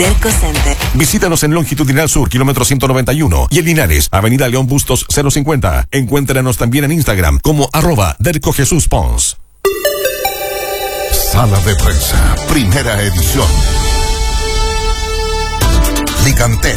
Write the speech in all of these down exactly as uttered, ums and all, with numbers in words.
Telco Center. Visítanos en Longitudinal Sur, kilómetro ciento noventa y uno, y en Linares, Avenida León Bustos cero cincuenta. Encuéntranos también en Instagram como arroba Derco Jesús Pons. Sala de prensa, primera edición. Licantén.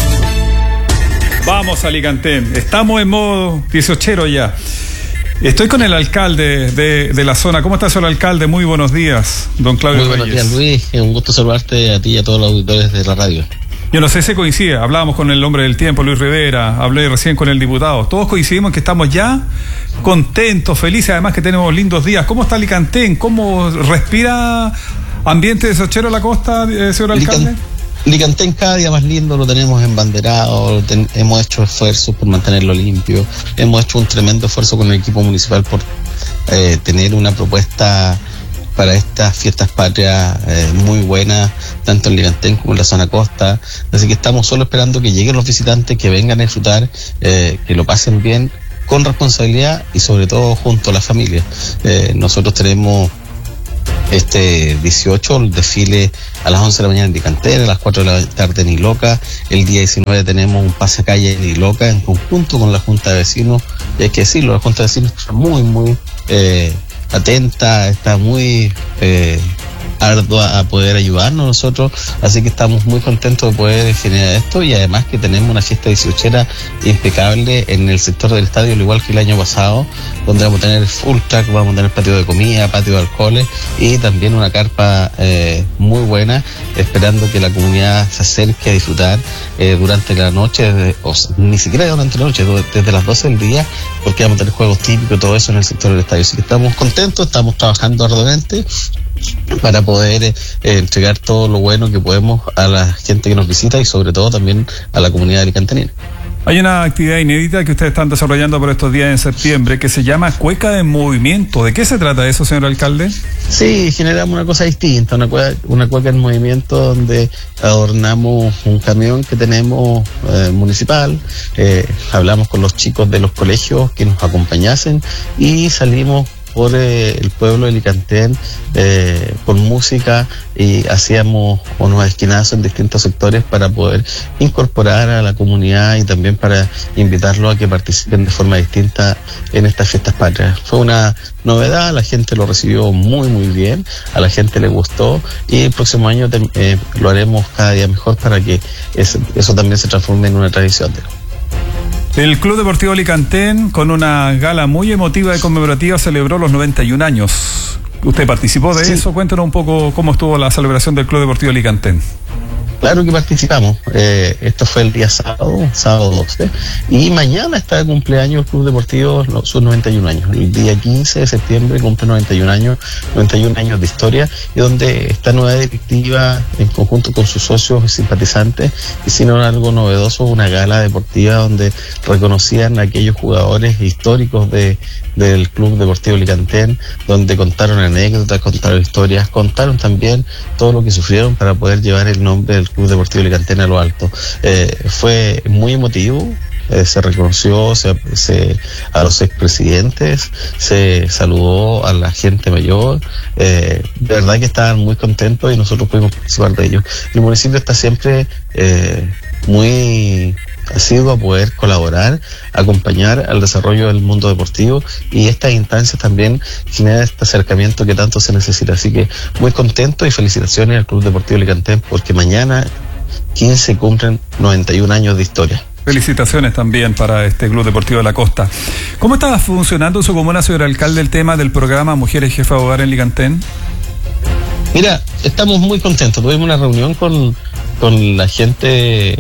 Vamos a Licantén. Estamos en modo dieciochero ya. Estoy con el alcalde de, de la zona. ¿Cómo está, señor alcalde? Muy buenos días, don Claudio Muy buenos Reyes. días, Luis. Es un gusto saludarte a ti y a todos los auditores de la radio. Yo no sé si coincide. Hablábamos con el hombre del tiempo, Luis Rivera. Hablé recién con el diputado. Todos coincidimos en que estamos ya contentos, felices. Además que tenemos lindos días. ¿Cómo está Licantén? ¿Cómo respira ambiente dieciochero la costa, eh, señor alcalde? Licantén cada día más lindo, lo tenemos embanderado, ten, hemos hecho esfuerzos por mantenerlo limpio, hemos hecho un tremendo esfuerzo con el equipo municipal por eh, tener una propuesta para estas fiestas patrias eh, muy buena, tanto en Licantén como en la zona costa, así que estamos solo esperando que lleguen los visitantes, que vengan a disfrutar, eh, que lo pasen bien, con responsabilidad y sobre todo junto a la familia. Eh, nosotros tenemos este dieciocho, el desfile a las once de la mañana en Licantén, a las cuatro de la tarde en Iloca. El día diecinueve tenemos un pasacalle en Iloca en conjunto con la Junta de Vecinos. Y hay que decirlo, la Junta de Vecinos está muy, muy eh, atenta, está muy eh, ardua a poder ayudarnos nosotros, así que estamos muy contentos de poder generar esto, y además que tenemos una fiesta dieciochera impecable en el sector del estadio, al igual que el año pasado, donde vamos a tener full track, vamos a tener patio de comida, patio de alcoholes y también una carpa eh, muy buena, esperando que la comunidad se acerque a disfrutar eh, durante la noche, desde, o sea, ni siquiera durante la noche, desde las doce del día, porque vamos a tener juegos típicos, todo eso en el sector del estadio, así que estamos contentos, estamos trabajando arduamente para poder eh, entregar todo lo bueno que podemos a la gente que nos visita y sobre todo también a la comunidad alicantenina. Hay una actividad inédita que ustedes están desarrollando por estos días en septiembre que se llama Cueca en Movimiento. ¿De qué se trata eso, señor alcalde? Sí, generamos una cosa distinta, una cueca, una cueca en movimiento donde adornamos un camión que tenemos eh, municipal, eh, hablamos con los chicos de los colegios que nos acompañasen y salimos por eh, el pueblo de Licantén eh, con música, y hacíamos unos esquinazos en distintos sectores para poder incorporar a la comunidad y también para invitarlos a que participen de forma distinta en estas fiestas patrias. Fue una novedad, la gente lo recibió muy muy bien, a la gente le gustó, y el próximo año te, eh, lo haremos cada día mejor para que eso, eso también se transforme en una tradición de El Club Deportivo Licantén, con una gala muy emotiva y conmemorativa, celebró los noventa y un años. ¿Usted participó de sí. eso? Cuéntanos un poco cómo estuvo la celebración del Club Deportivo Licantén. Claro que participamos. Eh, esto fue el día sábado, sábado doce, y mañana está de cumpleaños el Club Deportivo, no, sus noventa y un años. El día quince de septiembre cumple noventa y un años, noventa y un años de historia, y donde esta nueva directiva, en conjunto con sus socios y simpatizantes, hicieron algo novedoso, una gala deportiva donde reconocían a aquellos jugadores históricos de del Club Deportivo Licantén, donde contaron anécdotas, contaron historias, contaron también todo lo que sufrieron para poder llevar el nombre del Club Deportivo Licantén a lo alto. Eh, fue muy emotivo, eh, se reconoció se, se, a los expresidentes, se saludó a la gente mayor, eh, de verdad que estaban muy contentos y nosotros pudimos participar de ellos. El municipio está siempre eh, muy ha sido a poder colaborar, acompañar al desarrollo del mundo deportivo, y estas instancias también generan este acercamiento que tanto se necesita. Así que muy contento y felicitaciones al Club Deportivo Licantén, porque mañana quince cumplen noventa y un años de historia. Felicitaciones también para este Club Deportivo de la Costa. ¿Cómo está funcionando en su comuna, señor alcalde, el tema del programa Mujeres Jefa de Hogar en Licantén? Mira, estamos muy contentos. Tuvimos una reunión con, con la gente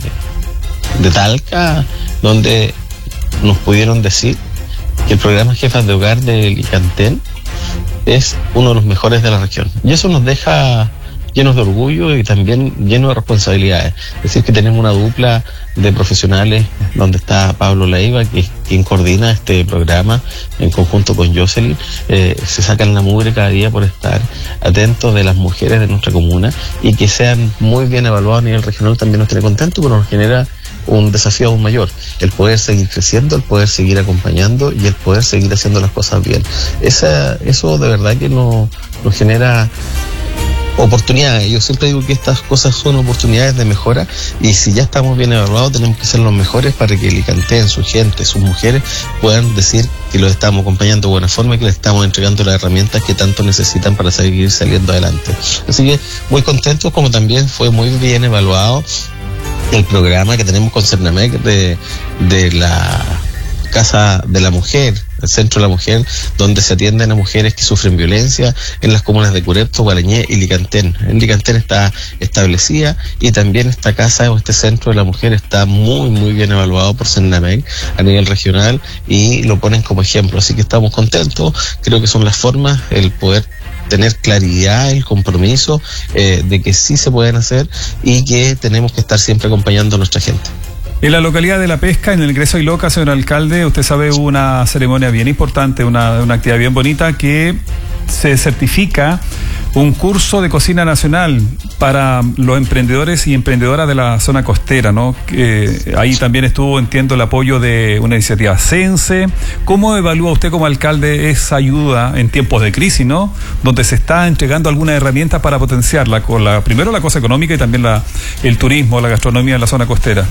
de Talca, donde nos pudieron decir que el programa Jefas de Hogar de Licantén es uno de los mejores de la región, y eso nos deja llenos de orgullo y también llenos de responsabilidades. Es decir, que tenemos una dupla de profesionales donde está Pablo Leiva, que es quien coordina este programa en conjunto con Jocelyn. Eh, se sacan la mugre cada día por estar atentos de las mujeres de nuestra comuna, y que sean muy bien evaluados a nivel regional también nos tiene contentos, pero nos genera un desafío aún mayor, el poder seguir creciendo, el poder seguir acompañando y el poder seguir haciendo las cosas bien. Esa, eso de verdad que nos, nos genera oportunidades. Yo siempre digo que estas cosas son oportunidades de mejora, y si ya estamos bien evaluados tenemos que ser los mejores para que Licanten, su gente, sus mujeres puedan decir que los estamos acompañando de buena forma y que les estamos entregando las herramientas que tanto necesitan para seguir saliendo adelante. Así que muy contentos, como también fue muy bien evaluado el programa que tenemos con Cernamec de, de la Casa de la Mujer, el Centro de la Mujer, donde se atienden a mujeres que sufren violencia en las comunas de Curepto, Guarañé y Licanten. En Licanten está establecida, y también esta casa o este Centro de la Mujer está muy muy bien evaluado por Cernamec a nivel regional y lo ponen como ejemplo, así que estamos contentos. Creo que son las formas, el poder tener claridad, el compromiso eh, de que sí se pueden hacer y que tenemos que estar siempre acompañando a nuestra gente. En la localidad de La Pesca, en el ingreso a Iloca, señor alcalde, usted sabe, hubo una ceremonia bien importante, una, una actividad bien bonita, que se certifica un curso de cocina nacional para los emprendedores y emprendedoras de la zona costera, ¿no? Eh, ahí también estuvo, entiendo, el apoyo de una iniciativa Sense. ¿Cómo evalúa usted como alcalde esa ayuda en tiempos de crisis, ¿no? Donde se está entregando algunas herramientas para potenciarla, con la, primero la cosa económica y también la, el turismo, la gastronomía en la zona costera.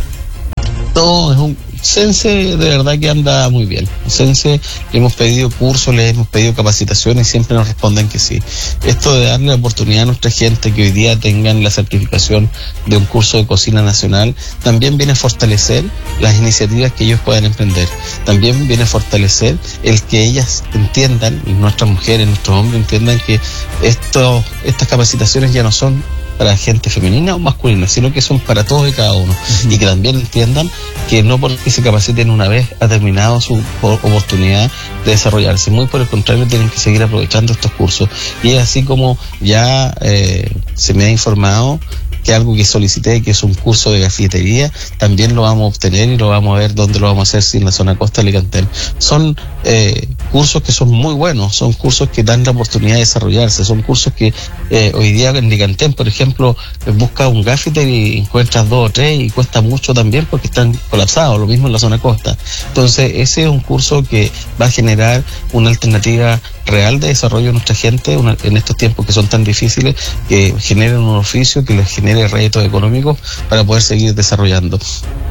No, es un Sense de verdad que anda muy bien. Sense, le hemos pedido cursos, le hemos pedido capacitaciones y siempre nos responden que sí. Esto de darle la oportunidad a nuestra gente que hoy día tengan la certificación de un curso de cocina nacional, también viene a fortalecer las iniciativas que ellos puedan emprender. También viene a fortalecer el que ellas entiendan, y nuestras mujeres, nuestros hombres entiendan que esto, estas capacitaciones ya no son para gente femenina o masculina, sino que son para todos y cada uno. Uh-huh. Y que también entiendan que no porque se capaciten una vez ha terminado su oportunidad de desarrollarse. Muy por el contrario, tienen que seguir aprovechando estos cursos. Y es así como ya eh, se me ha informado que algo que solicité, que es un curso de gafitería, también lo vamos a obtener y lo vamos a ver dónde lo vamos a hacer, si en la zona costa de Licanten. Son eh, cursos que son muy buenos, son cursos que dan la oportunidad de desarrollarse, son cursos que eh, hoy día en Licanten, por ejemplo, buscas un gafiter y encuentras dos o tres y cuesta mucho también porque están colapsados, lo mismo en la zona costa. Entonces ese es un curso que va a generar una alternativa real de desarrollo de nuestra gente una, en estos tiempos que son tan difíciles, que generen un oficio que les genere réditos económicos para poder seguir desarrollando.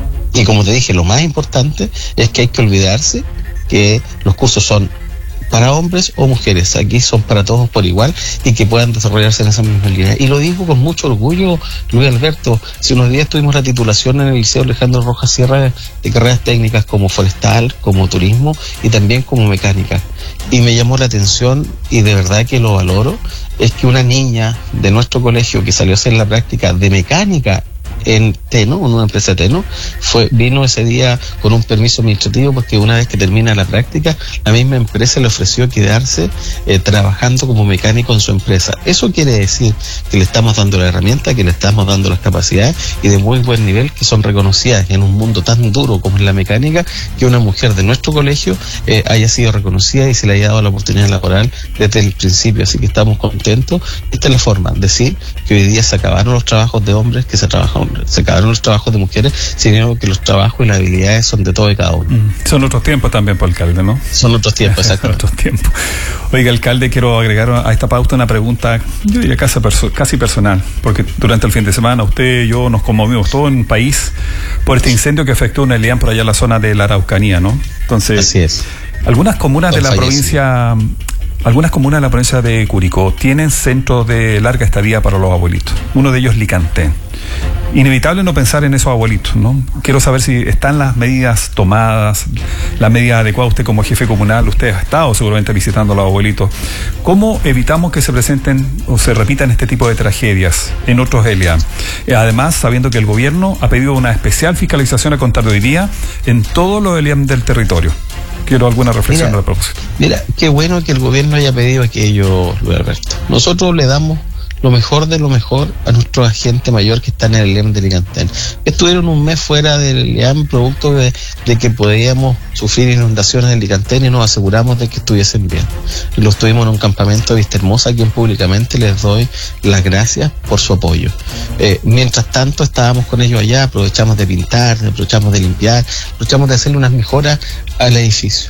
Y como te dije, lo más importante es que hay que olvidarse que los cursos son para hombres o mujeres, aquí son para todos por igual y que puedan desarrollarse en esa misma línea. Y lo digo con mucho orgullo, Luis Alberto. Si unos días tuvimos la titulación en el Liceo Alejandro Rojas Sierra de carreras técnicas como forestal, como turismo y también como mecánica. Y me llamó la atención, y de verdad que lo valoro, es que una niña de nuestro colegio que salió a hacer la práctica de mecánica en Teno, en una empresa de Teno, fue, vino ese día con un permiso administrativo porque una vez que termina la práctica, la misma empresa le ofreció quedarse eh, trabajando como mecánico en su empresa. Eso quiere decir que le estamos dando la herramienta, que le estamos dando las capacidades y de muy buen nivel que son reconocidas en un mundo tan duro como es la mecánica, que una mujer de nuestro colegio eh, haya sido reconocida y se le haya dado la oportunidad laboral desde el principio. Así que estamos contentos. Esta es la forma, decir que hoy día se acabaron los trabajos de hombres, que se trabajan se acabaron los trabajos de mujeres, sino que los trabajos y las habilidades son de todo y cada uno. Mm. Son otros tiempos también, por alcalde, ¿no? Son otros tiempos, exacto. otros tiempos. Oiga, alcalde, quiero agregar a esta pauta una pregunta, yo diría casi, perso- casi personal, porque durante el fin de semana usted y yo nos conmovimos todo en un país por este incendio que afectó una Elian por allá en la zona de la Araucanía, ¿no? Entonces, así es. Algunas comunas Don de la fallecido. provincia... Algunas comunas de la provincia de Curicó tienen centros de larga estadía para los abuelitos. Uno de ellos Licanten. Inevitable no pensar en esos abuelitos, ¿no? Quiero saber si están las medidas tomadas, las medidas adecuadas. Usted como jefe comunal, usted ha estado seguramente visitando a los abuelitos. ¿Cómo evitamos que se presenten o se repitan este tipo de tragedias en otros Elian? Además, sabiendo que el gobierno ha pedido una especial fiscalización a contar de hoy día en todos los Elian del territorio. Quiero alguna reflexión Mira, a propósito. Mira, qué bueno que el gobierno haya pedido aquello, Luis Alberto. Nosotros le damos lo mejor de lo mejor a nuestro agente mayor que está en el Elian de Licanten. Estuvieron un mes fuera del Elian producto de, de que podíamos sufrir inundaciones en Licanten y nos aseguramos de que estuviesen bien. Los tuvimos en un campamento de Vista Hermosa, a quien públicamente les doy las gracias por su apoyo. Eh, mientras tanto estábamos con ellos allá, aprovechamos de pintar, aprovechamos de limpiar, aprovechamos de hacerle unas mejoras al edificio.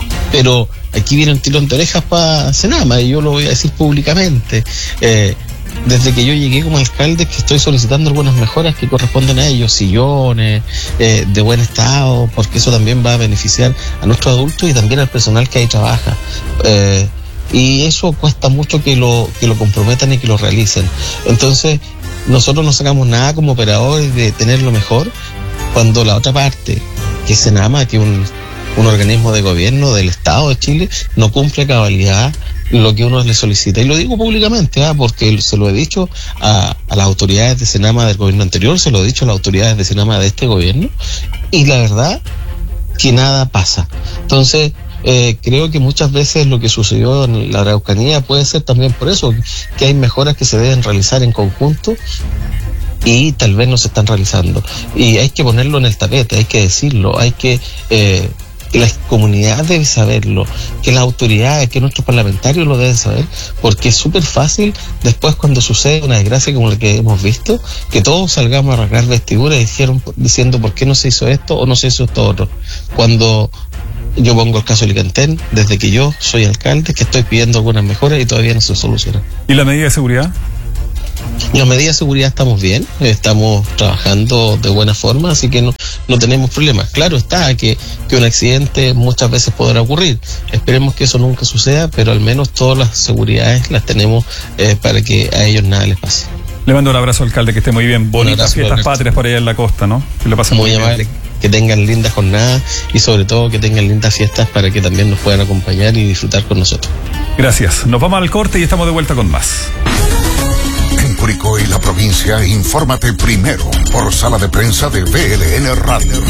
Pero aquí viene un tirón de orejas para Senama, y yo lo voy a decir públicamente. Eh, desde que yo llegué como alcalde, que estoy solicitando algunas mejoras que corresponden a ellos, sillones, eh, de buen estado, porque eso también va a beneficiar a nuestros adultos y también al personal que ahí trabaja. Eh, y eso cuesta mucho que lo, que lo comprometan y que lo realicen. Entonces, nosotros no sacamos nada como operadores de tenerlo mejor, cuando la otra parte, que es Senama, que es un, un organismo de gobierno del Estado de Chile, no cumple a cabalidad lo que uno le solicita. Y lo digo públicamente, ¿eh? porque se lo he dicho a, a las autoridades de Senama del gobierno anterior, se lo he dicho a las autoridades de Senama de este gobierno, y la verdad que nada pasa. Entonces, eh, creo que muchas veces lo que sucedió en la Araucanía puede ser también por eso, que hay mejoras que se deben realizar en conjunto y tal vez no se están realizando. Y hay que ponerlo en el tapete, hay que decirlo, hay que... Eh, que la comunidad debe saberlo, que las autoridades, que nuestros parlamentarios lo deben saber, porque es súper fácil después cuando sucede una desgracia como la que hemos visto, que todos salgamos a arrancar vestiduras y dijeron, diciendo por qué no se hizo esto o no se hizo esto otro. Cuando yo pongo el caso de Licantén, desde que yo soy alcalde, que estoy pidiendo algunas mejoras y todavía no se solucionan. ¿Y la medida de seguridad? Las medidas de seguridad estamos bien, estamos trabajando de buena forma, así que no, no tenemos problemas. Claro está que, que un accidente muchas veces podrá ocurrir. Esperemos que eso nunca suceda, pero al menos todas las seguridades las tenemos eh, para que a ellos nada les pase. Le mando un abrazo, alcalde, que esté muy bien. Bonitas fiestas Alberto. Patrias por allá en la costa, ¿no? Que lo pasen muy, muy amable. Bien. Que tengan lindas jornadas y sobre todo que tengan lindas fiestas para que también nos puedan acompañar y disfrutar con nosotros. Gracias. Nos vamos al corte y estamos de vuelta con más. En Curicó y la provincia, infórmate primero por Sala de Prensa de V L N Radio.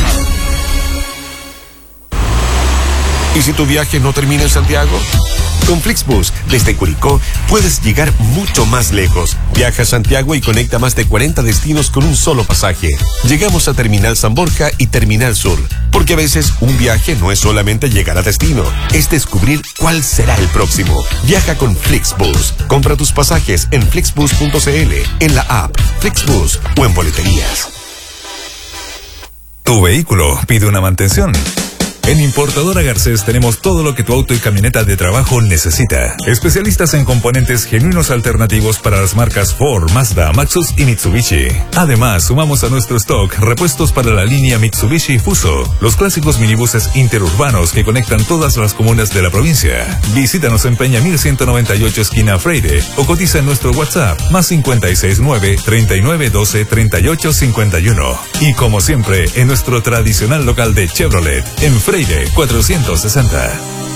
¿Y si tu viaje no termina en Santiago? Con Flixbus, desde Curicó, puedes llegar mucho más lejos. Viaja a Santiago y conecta más de cuarenta destinos con un solo pasaje. Llegamos a Terminal San Borja y Terminal Sur, porque a veces un viaje no es solamente llegar a destino, es descubrir cuál será el próximo. Viaja con Flixbus. Compra tus pasajes en flixbus punto c l, en la app Flixbus o en boleterías. Tu vehículo pide una mantención. En Importadora Garcés tenemos todo lo que tu auto y camioneta de trabajo necesita. Especialistas en componentes genuinos alternativos para las marcas Ford, Mazda, Maxus y Mitsubishi. Además, sumamos a nuestro stock repuestos para la línea Mitsubishi Fuso, los clásicos minibuses interurbanos que conectan todas las comunas de la provincia. Visítanos en Peña mil ciento noventa y ocho esquina Freire o cotiza en nuestro WhatsApp más cincuenta y seis nueve, treinta y nueve doce, treinta y ocho cincuenta y uno. Y como siempre, en nuestro tradicional local de Chevrolet, en Freire cuatrocientos sesenta.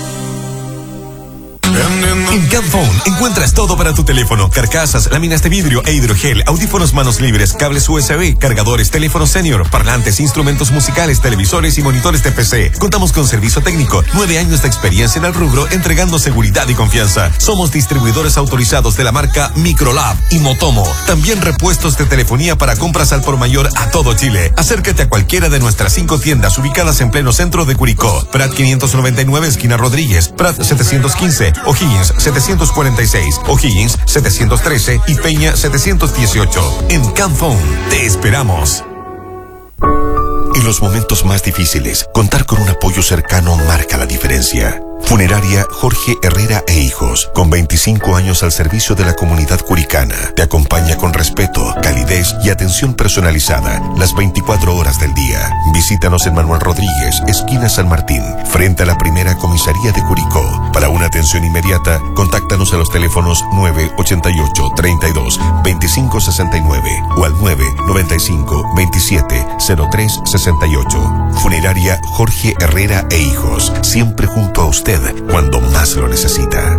En Camphone encuentras todo para tu teléfono: carcasas, láminas de vidrio e hidrogel, audífonos manos libres, cables U S B, cargadores, teléfonos senior, parlantes, instrumentos musicales, televisores y monitores de P C. Contamos con servicio técnico, nueve años de experiencia en el rubro, entregando seguridad y confianza. Somos distribuidores autorizados de la marca Microlab y Motomo. También repuestos de telefonía para compras al por mayor a todo Chile. Acércate a cualquiera de nuestras cinco tiendas ubicadas en pleno centro de Curicó: Prat quinientos noventa y nueve esquina Rodríguez, Prat setecientos quince, O'Higgins setecientos cuarenta y seis, O'Higgins setecientos trece y Peña setecientos dieciocho. En Camphone te esperamos. En los momentos más difíciles, contar con un apoyo cercano marca la diferencia. Funeraria Jorge Herrera e Hijos, con veinticinco años al servicio de la comunidad curicana, te acompaña con respeto, calidez y atención personalizada las veinticuatro horas del día. Visítanos en Manuel Rodríguez, esquina San Martín, frente a la primera comisaría de Curicó. Para una atención inmediata, contáctanos a los teléfonos nueve ochenta y ocho, treinta y dos, veinticinco sesenta y nueve o al nueve noventa y cinco, veintisiete, cero tres sesenta y ocho. Funeraria Jorge Herrera e Hijos, siempre junto a usted cuando más lo necesita.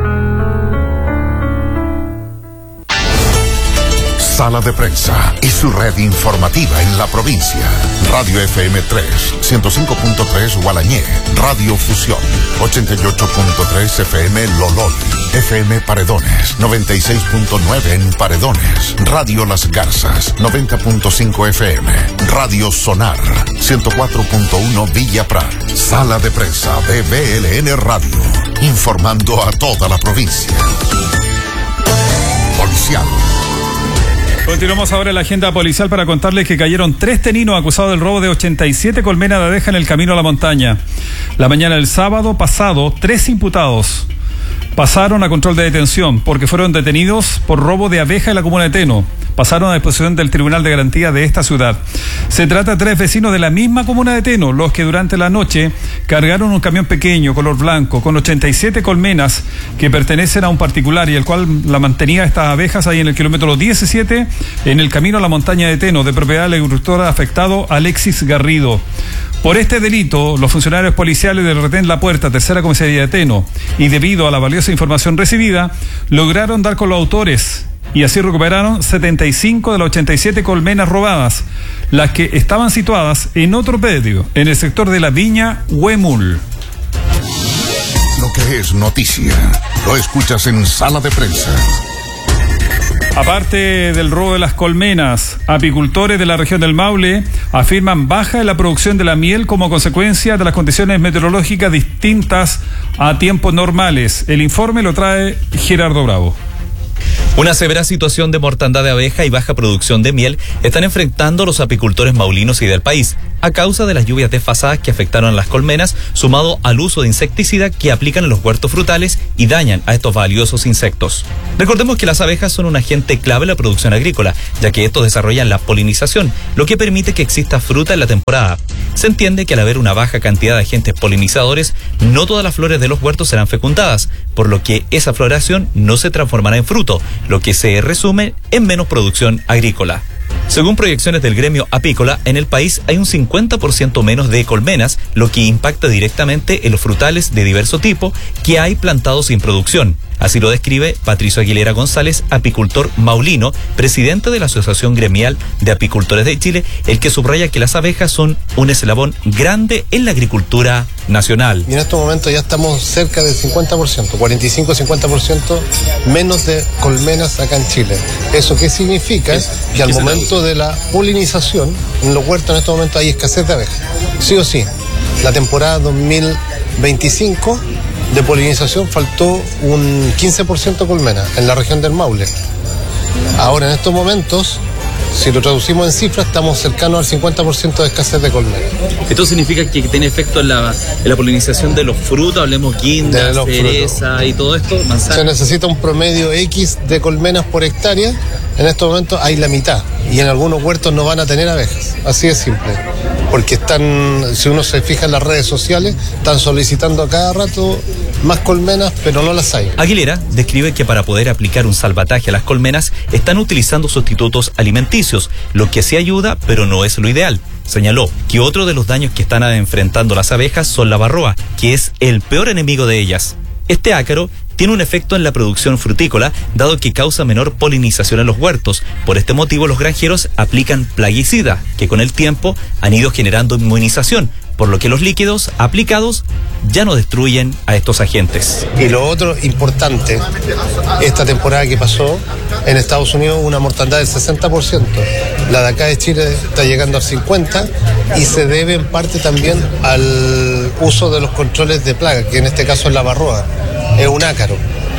Sala de Prensa y su red informativa en la provincia. Radio F M tres, ciento cinco punto tres Gualañé, Radio Fusión, ochenta y ocho punto tres F M Lolol, F M Paredones, noventa y seis punto nueve en Paredones, Radio Las Garzas, noventa punto cinco F M, Radio Sonar, ciento cuatro punto uno Villa Prat. Sala de Prensa de V L N Radio, informando a toda la provincia. Policial. Continuamos ahora en la agenda policial para contarles que cayeron tres teninos acusados del robo de ochenta y siete colmenas de abeja en el camino a la montaña. La mañana del sábado pasado, tres imputados pasaron a control de detención porque fueron detenidos por robo de abeja en la comuna de Teno. Pasaron a disposición del Tribunal de Garantía de esta ciudad. Se trata de tres vecinos de la misma comuna de Teno, los que durante la noche cargaron un camión pequeño, color blanco, con ochenta y siete colmenas que pertenecen a un particular y el cual la mantenía estas abejas ahí en el kilómetro diecisiete, en el camino a la montaña de Teno, de propiedad del agricultor afectado Alexis Garrido. Por este delito, los funcionarios policiales del retén La Puerta, tercera comisaría de Teno, y debido a la valiosa información recibida, lograron dar con los autores y así recuperaron setenta y cinco de las ochenta y siete colmenas robadas, las que estaban situadas en otro predio, en el sector de la Viña Huemul. Lo que es noticia, lo escuchas en Sala de Prensa. Aparte del robo de las colmenas, apicultores de la región del Maule afirman baja en la producción de la miel como consecuencia de las condiciones meteorológicas distintas a tiempos normales. El informe lo trae Gerardo Bravo. Una severa situación de mortandad de abeja y baja producción de miel están enfrentando los apicultores maulinos y del país a causa de las lluvias desfasadas que afectaron a las colmenas, sumado al uso de insecticida que aplican en los huertos frutales y dañan a estos valiosos insectos. Recordemos que las abejas son un agente clave en la producción agrícola, ya que estos desarrollan la polinización, lo que permite que exista fruta en la temporada. Se entiende que al haber una baja cantidad de agentes polinizadores, no todas las flores de los huertos serán fecundadas, por lo que esa floración no se transformará en fruto, lo que se resume en menos producción agrícola. Según proyecciones del gremio apícola, en el país hay un cincuenta por ciento menos de colmenas, lo que impacta directamente en los frutales de diverso tipo que hay plantados sin producción. Así lo describe Patricio Aguilera González, apicultor maulino, presidente de la Asociación Gremial de Apicultores de Chile, el que subraya que las abejas son un eslabón grande en la agricultura nacional. Y en estos momentos ya estamos cerca del cincuenta por ciento, cuarenta y cinco a cincuenta por ciento menos de colmenas acá en Chile. ¿Eso qué significa? Que al momento de la polinización, en los huertos en estos momentos hay escasez de abejas. Sí o sí. La temporada dos mil veinticinco de polinización faltó un quince por ciento colmena en la región del Maule. Ahora en estos momentos, si lo traducimos en cifras, estamos cercanos al cincuenta por ciento de escasez de colmena. ¿Esto significa que tiene efecto en la, en la polinización de los frutos? Hablemos guinda, cereza y todo esto, manzana. Se necesita un promedio X de colmenas por hectárea. En estos momentos hay la mitad y en algunos huertos no van a tener abejas. Así de simple. Porque están, si uno se fija en las redes sociales, están solicitando a cada rato más colmenas, pero no las hay. Aguilera describe que para poder aplicar un salvataje a las colmenas están utilizando sustitutos alimenticios, lo que sí ayuda, pero no es lo ideal. Señaló que otro de los daños que están enfrentando las abejas son la varroa, que es el peor enemigo de ellas. Este ácaro tiene un efecto en la producción frutícola, dado que causa menor polinización en los huertos. Por este motivo, los granjeros aplican plaguicida, que con el tiempo han ido generando inmunización, por lo que los líquidos aplicados ya no destruyen a estos agentes. Y lo otro importante, esta temporada que pasó, en Estados Unidos una mortandad del sesenta por ciento. La de acá de Chile está llegando al cincuenta por ciento y se debe en parte también al uso de los controles de plaga, que en este caso es la varroa, es un ácaro.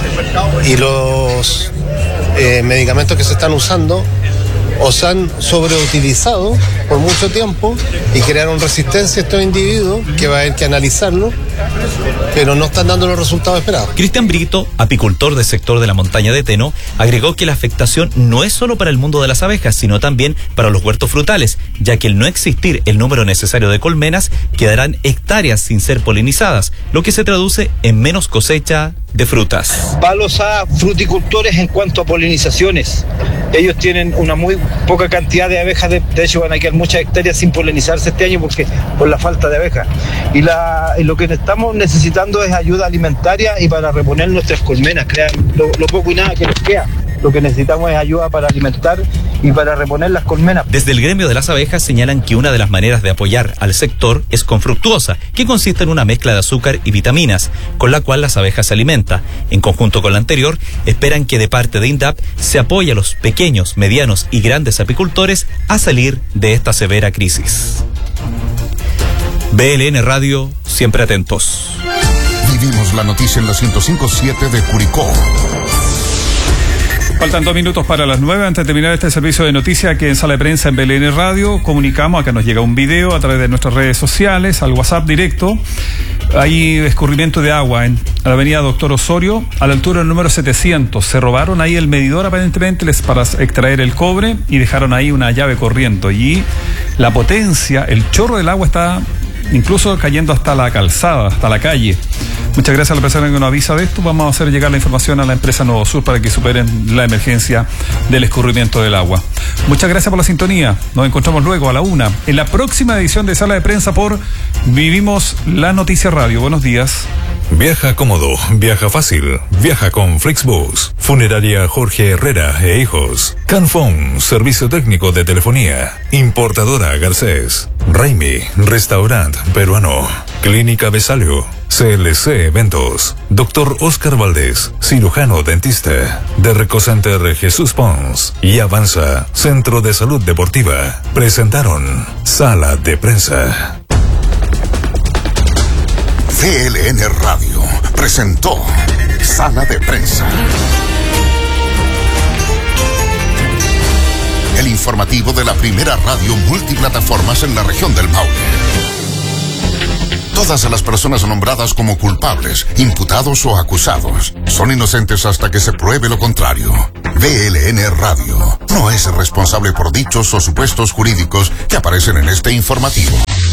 Y los eh, medicamentos que se están usando o se han sobreutilizado por mucho tiempo y crearon resistencia a estos individuos, que va a haber que analizarlo, pero no están dando los resultados esperados. Cristian Brito, apicultor del sector de la montaña de Teno, agregó que la afectación no es solo para el mundo de las abejas, sino también para los huertos frutales, ya que al no existir el número necesario de colmenas, quedarán hectáreas sin ser polinizadas, lo que se traduce en menos cosecha de frutas. Palos a fruticultores en cuanto a polinizaciones. Ellos tienen una muy poca cantidad de abejas, de, de hecho van a quedar muchas hectáreas sin polinizarse este año porque por la falta de abejas. Y, la, y lo que estamos necesitando es ayuda alimentaria y para reponer nuestras colmenas, crean lo, lo poco y nada que nos queda. Lo que necesitamos es ayuda para alimentar y para reponer las colmenas. Desde el gremio de las abejas señalan que una de las maneras de apoyar al sector es con fructuosa, que consiste en una mezcla de azúcar y vitaminas, con la cual las abejas se alimentan. En conjunto con la anterior, esperan que de parte de INDAP se apoye a los pequeños, medianos y grandes apicultores a salir de esta severa crisis. B L N Radio, siempre atentos. Vivimos la noticia en la ciento cinco punto siete de Curicó. Faltan dos minutos para las nueve. Antes de terminar este servicio de noticias aquí en Sala de Prensa en B L N Radio, comunicamos, acá nos llega un video a través de nuestras redes sociales, al WhatsApp directo. Hay escurrimiento de agua en la avenida Doctor Osorio, a la altura del número setecientos. Se robaron ahí el medidor aparentemente les para extraer el cobre y dejaron ahí una llave corriente. Y la potencia, el chorro del agua está incluso cayendo hasta la calzada, hasta la calle. Muchas gracias a la persona que nos avisa de esto. Vamos a hacer llegar la información a la empresa Nuevo Sur para que superen la emergencia del escurrimiento del agua. Muchas gracias por la sintonía. Nos encontramos luego a la una en la próxima edición de Sala de Prensa por Vivimos la Noticia Radio. Buenos días. Viaja cómodo, viaja fácil, viaja con Flixbus. Funeraria Jorge Herrera e Hijos. Canfón, servicio técnico de telefonía. Importadora Garcés. Raimi, restaurante peruano. Clínica Besalio. C L C Eventos. Doctor Oscar Valdés, cirujano dentista. De Recocenter Jesús Pons. Y Avanza, Centro de Salud Deportiva. Presentaron Sala de Prensa. V L N Radio presentó Sala de Prensa. El informativo de la primera radio multiplataformas en la región del Maule. Todas las personas nombradas como culpables, imputados o acusados son inocentes hasta que se pruebe lo contrario. V L N Radio no es responsable por dichos o supuestos jurídicos que aparecen en este informativo.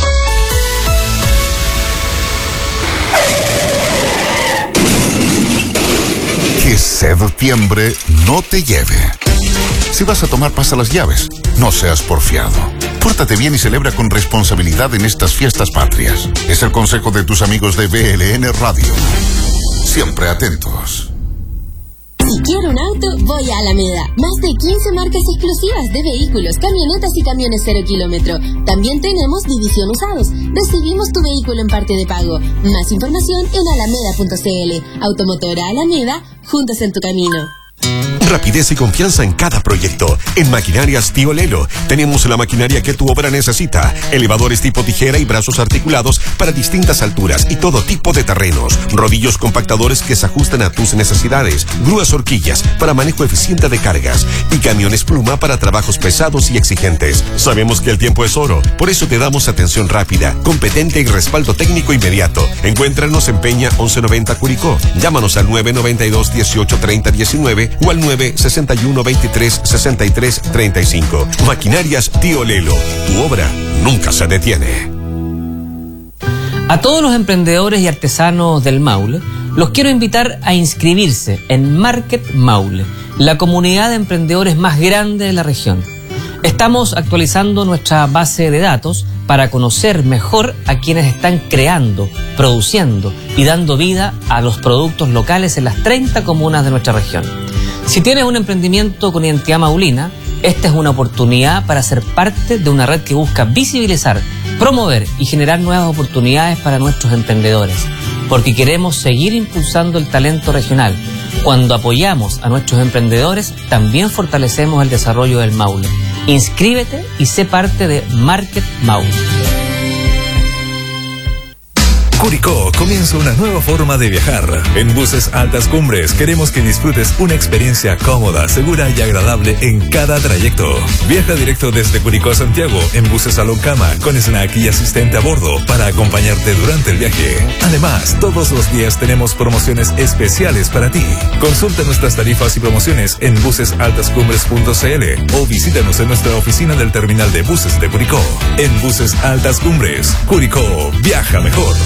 Que septiembre no te lleve. Si vas a tomar, pasa las llaves. No seas porfiado. Pórtate bien y celebra con responsabilidad en estas fiestas patrias. Es el consejo de tus amigos de V L N Radio. Siempre atentos. Si quiero un auto, voy a Alameda. Más de quince marcas exclusivas de vehículos, camionetas y camiones cero kilómetro. También tenemos división usados. Recibimos tu vehículo en parte de pago. Más información en alameda punto c l. Automotora Alameda, juntos en tu camino. Rapidez y confianza en cada proyecto. En Maquinarias Tío Lelo tenemos la maquinaria que tu obra necesita. Elevadores tipo tijera y brazos articulados para distintas alturas y todo tipo de terrenos. Rodillos compactadores que se ajustan a tus necesidades. Grúas horquillas para manejo eficiente de cargas. Y camiones pluma para trabajos pesados y exigentes. Sabemos que el tiempo es oro. Por eso te damos atención rápida, competente y respaldo técnico inmediato. Encuéntranos en Peña once noventa Curicó. Llámanos al nueve nueve dos, dieciocho, treinta, diecinueve o al nueve sesenta y uno, veintitrés, sesenta y tres, treinta y cinco. Maquinarias Tío Lelo. Tu obra nunca se detiene. A todos los emprendedores y artesanos del Maule, los quiero invitar a inscribirse en Market Maule, la comunidad de emprendedores más grande de la región. Estamos actualizando nuestra base de datos para conocer mejor a quienes están creando, produciendo y dando vida a los productos locales en las treinta comunas de nuestra región. Si tienes un emprendimiento con identidad maulina, esta es una oportunidad para ser parte de una red que busca visibilizar, promover y generar nuevas oportunidades para nuestros emprendedores, porque queremos seguir impulsando el talento regional. Cuando apoyamos a nuestros emprendedores, también fortalecemos el desarrollo del Maule. Inscríbete y sé parte de Market Maule. Curicó comienza una nueva forma de viajar. En Buses Altas Cumbres queremos que disfrutes una experiencia cómoda, segura y agradable en cada trayecto. Viaja directo desde Curicó a Santiago en Buses Salón Cama con snack y asistente a bordo para acompañarte durante el viaje. Además, todos los días tenemos promociones especiales para ti. Consulta nuestras tarifas y promociones en buses altas cumbres punto c l o visítanos en nuestra oficina del terminal de buses de Curicó. En Buses Altas Cumbres, Curicó, viaja mejor.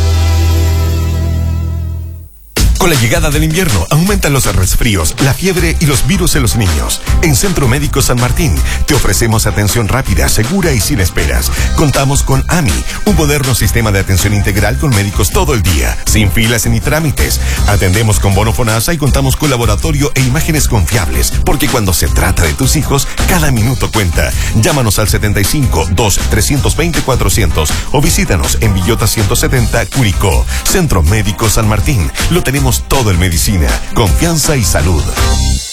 Con la llegada del invierno aumentan los resfríos, la fiebre y los virus en los niños. En Centro Médico San Martín te ofrecemos atención rápida, segura y sin esperas. Contamos con A M I, un moderno sistema de atención integral con médicos todo el día, sin filas ni trámites. Atendemos con bono FONASA y contamos con laboratorio e imágenes confiables, porque cuando se trata de tus hijos, cada minuto cuenta. Llámanos al setenta y cinco, dos, trescientos veinte, cuatrocientos o visítanos en Villota ciento setenta, Curicó. Centro Médico San Martín. Lo tenemos todo en medicina, confianza y salud.